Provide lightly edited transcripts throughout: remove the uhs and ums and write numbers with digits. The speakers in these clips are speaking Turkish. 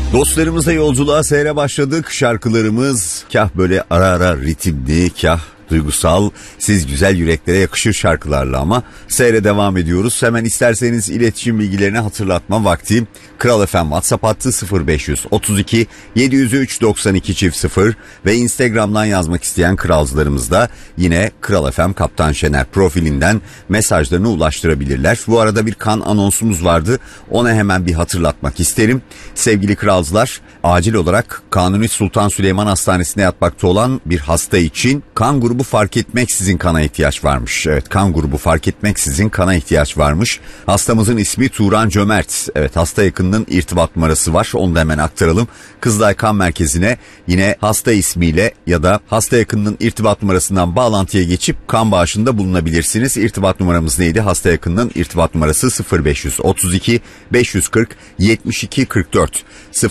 Dostlarımızla yolculuğa seyre başladık. Şarkılarımız kah böyle ara ara ritimli, kah duygusal, siz güzel yüreklere yakışır şarkılarla ama seyre devam ediyoruz. Hemen isterseniz iletişim bilgilerini hatırlatma vakti. Kral FM WhatsApp hattı 0532 703 92 0 ve Instagram'dan yazmak isteyen kralcılarımız da yine Kral FM Kaptan Şener profilinden mesajlarını ulaştırabilirler. Bu arada bir kan anonsumuz vardı. Ona hemen bir hatırlatmak isterim. Sevgili kralcılar, acil olarak Kanuni Sultan Süleyman Hastanesi'nde yatmakta olan bir hasta için kan grubu fark etmeksizin kana ihtiyaç varmış. Evet, kan grubu fark etmeksizin kana ihtiyaç varmış. Hastamızın ismi Turan Cömert. Evet, hasta yakınının irtibat numarası var. Onu da hemen aktaralım. Kızılay Kan Merkezi'ne yine hasta ismiyle ya da hasta yakınının irtibat numarasından bağlantıya geçip kan bağışında bulunabilirsiniz. İrtibat numaramız neydi? Hasta yakınının irtibat numarası 0532 540 72 44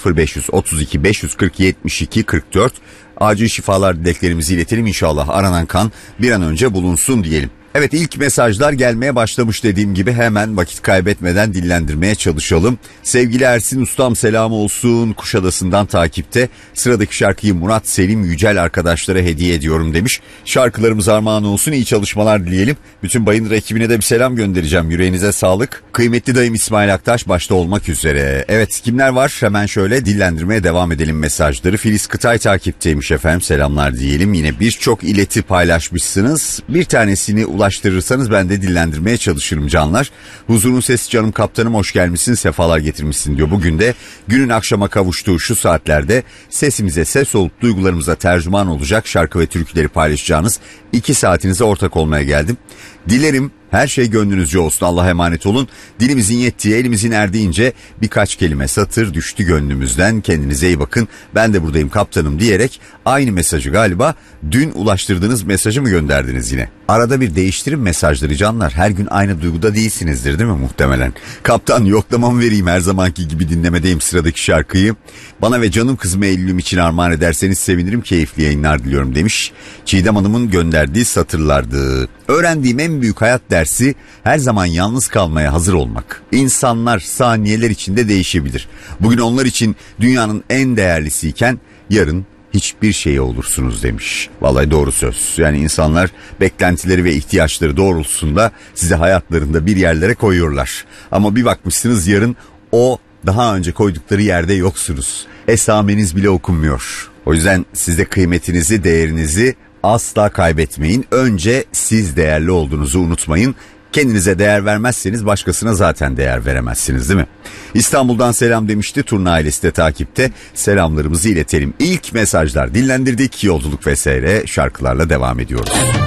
0532 540 72 44. Acil şifalar dileklerimizi iletelim, inşallah aranan kan bir an önce bulunsun diyelim. Evet, ilk mesajlar gelmeye başlamış dediğim gibi, hemen vakit kaybetmeden dillendirmeye çalışalım. Sevgili Ersin Ustam, selam olsun, Kuşadası'ndan takipte. Sıradaki şarkıyı Murat Selim Yücel arkadaşlara hediye ediyorum demiş. Şarkılarımız armağan olsun, iyi çalışmalar dileyelim. Bütün Bayındır ekibine de bir selam göndereceğim, yüreğinize sağlık. Kıymetli dayım İsmail Aktaş başta olmak üzere. Evet, kimler var? Hemen şöyle dillendirmeye devam edelim mesajları. Filiz Kıtay takipteymiş efendim, selamlar diyelim. Yine birçok ileti paylaşmışsınız. Bir tanesini ulaştırırsanız ben de dillendirmeye çalışırım canlar. Huzurun sesi canım kaptanım, hoş gelmişsin, sefalar getirmişsin diyor. Bugün de günün akşama kavuştuğu şu saatlerde sesimize ses olup duygularımıza tercüman olacak şarkı ve türküleri paylaşacağınız 2 saatinize ortak olmaya geldim. Dilerim her şey gönlünüzce olsun, Allah'a emanet olun. Dilimizin yettiği, elimizin erdiğince birkaç kelime satır düştü gönlümüzden. Kendinize iyi bakın, ben de buradayım kaptanım diyerek aynı mesajı galiba dün ulaştırdığınız mesajı mı gönderdiniz yine? Arada bir değiştirin mesajları canlar, her gün aynı duyguda değilsinizdir değil mi muhtemelen? Kaptan, yoklamamı vereyim, her zamanki gibi dinlemedeyim sıradaki şarkıyı. Bana ve canım kızım Eylül'üm için armağan ederseniz sevinirim, keyifli yayınlar diliyorum demiş. Çiğdem Hanım'ın gönderdiği satırlardı. Öğrendiğim en büyük hayat dersi her zaman yalnız kalmaya hazır olmak. İnsanlar saniyeler içinde değişebilir. Bugün onlar için dünyanın en değerlisiyken yarın hiçbir şey olursunuz demiş. Vallahi doğru söz. Yani insanlar beklentileri ve ihtiyaçları doğrultusunda sizi hayatlarında bir yerlere koyuyorlar. Ama bir bakmışsınız yarın o daha önce koydukları yerde yoksunuz. Esameniz bile okunmuyor. O yüzden siz de kıymetinizi, değerinizi asla kaybetmeyin. Önce siz değerli olduğunuzu unutmayın. Kendinize değer vermezseniz başkasına zaten değer veremezsiniz değil mi? İstanbul'dan selam demişti. Turna ailesi de takipte. Selamlarımızı iletelim. İlk mesajlar dinlendirdik. Yolculuk ve seyre şarkılarla devam ediyoruz.